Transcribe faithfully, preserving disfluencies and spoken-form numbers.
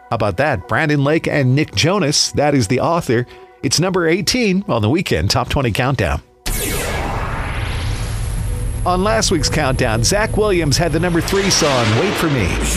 How about that? Brandon Lake and Nick Jonas, that is the author. It's number eighteen on the Weekend Top twenty Countdown. On last week's countdown, Zach Williams had the number three song, Wait For Me.